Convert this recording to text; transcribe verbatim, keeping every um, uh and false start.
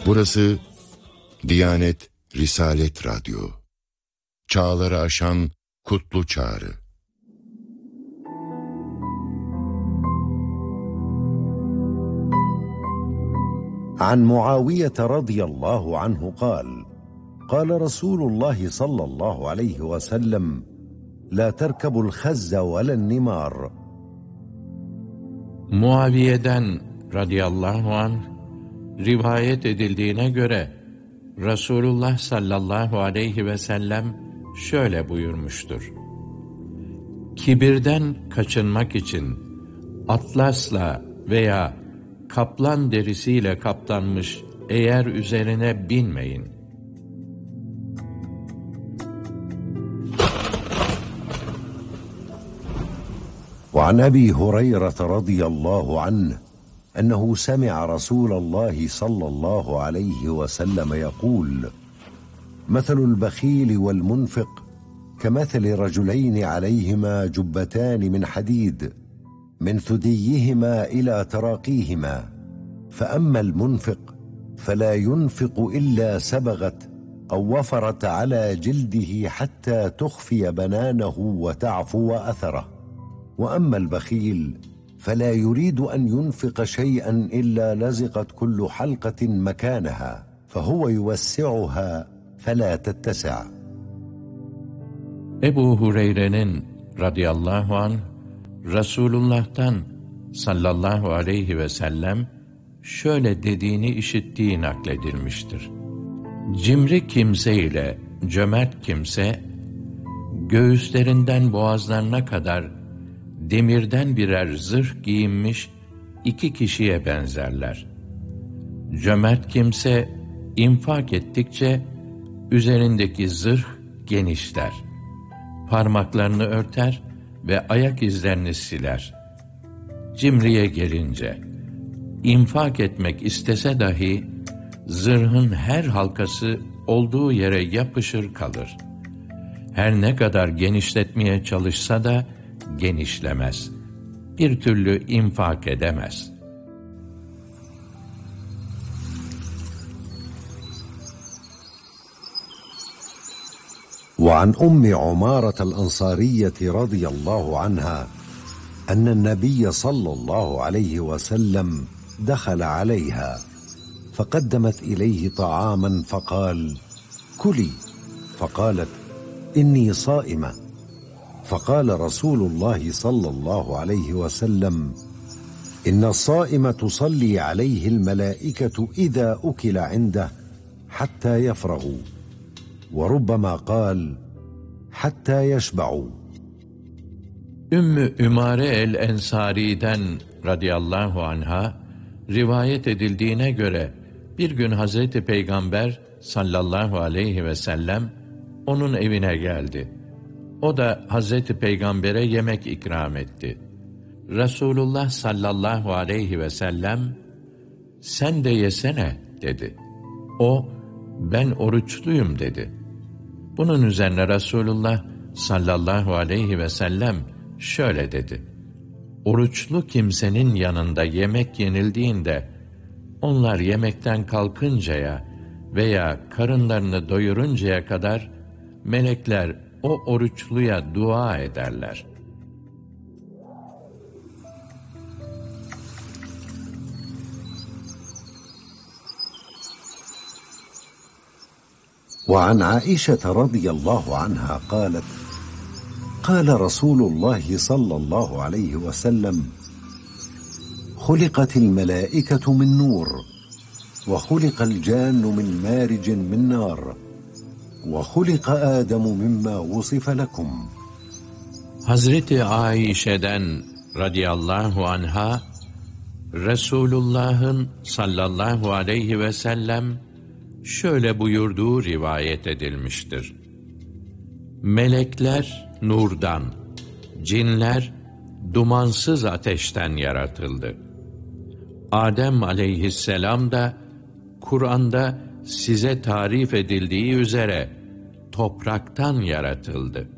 Burası Diyanet Risalet Radyo. Çağları aşan kutlu çağrı. عن معاوية رضي الله عنه قال قال رسول الله صلى الله عليه وسلم لا تركبوا الخز ولا النمار. Muaviye'den radıyallahu anh rivayet edildiğine göre Resulullah sallallahu aleyhi ve sellem şöyle buyurmuştur: Kibirden kaçınmak için atlasla veya kaplan derisiyle kaplanmış eğer üzerine binmeyin. وعن أبي هريرة رضي الله عنه أنه سمع رسول الله صلى الله عليه وسلم يقول مثل البخيل والمنفق كمثل رجلين عليهما جبتان من حديد من ثديهما إلى تراقيهما فأما المنفق فلا ينفق إلا سبغت أو وفرت على جلده حتى تخفي بنانه وتعفو أثره وأما البخيل فلا يريد أن ينفق شيئا إلا لزقت كل حلقة مكانها فهو يوسعها فلا تتسع. Ebu Hureyre'nin radıyallahu anh Resulullah'tan sallallahu aleyhi ve sellem şöyle dediğini işittiği nakledilmiştir: Cimri kimse ile cömert kimse göğüslerinden boğazlarına kadar demirden birer zırh giyinmiş iki kişiye benzerler. Cömert kimse infak ettikçe üzerindeki zırh genişler, parmaklarını örter ve ayak izlerini siler. Cimriye gelince, infak etmek istese dahi zırhın her halkası olduğu yere yapışır kalır. Her ne kadar genişletmeye çalışsa da genişlemez. Bir türlü infak edemez. وعن أم عمارة الأنصارية رضي الله عنها أن النبي صلى الله عليه وسلم دخل عليها فقدمت إليه طعاما فقال كلي فقالت إني صائمة فقال رسول الله صلى الله عليه وسلم إن الصائم تصلي عليه الملائكة إذا أكل عنده حتى يفرغوا وربما قال حتى يشبعوا. Ümmü Ümare el-Ensari'den radıyallahu anha rivayet edildiğine göre bir gün Hazreti Peygamber sallallahu aleyhi ve sellem onun evine geldi. O da Hazreti Peygamber'e yemek ikram etti. Resulullah sallallahu aleyhi ve sellem, "Sen de yesene," dedi. O, "Ben oruçluyum," dedi. Bunun üzerine Resulullah sallallahu aleyhi ve sellem şöyle dedi: "Oruçlu kimsenin yanında yemek yenildiğinde, onlar yemekten kalkıncaya veya karınlarını doyuruncaya kadar melekler o oruçluya dua ederler." وعن عائشة رضي الله عنها قالت قال رسول الله صلى الله عليه وسلم خلقت الملائكة من نور وخلق الجان من مارج من نار وَخُلِقَ آدَمُ مِمَّا وُصِفَ لَكُمْ. Hazreti Aişe'den radıyallahu anha, Resulullah'ın sallallahu aleyhi ve sellem şöyle buyurduğu rivayet edilmiştir: Melekler nurdan, cinler dumansız ateşten yaratıldı. Adem aleyhisselam da Kur'an'da size tarif edildiği üzere topraktan yaratıldı.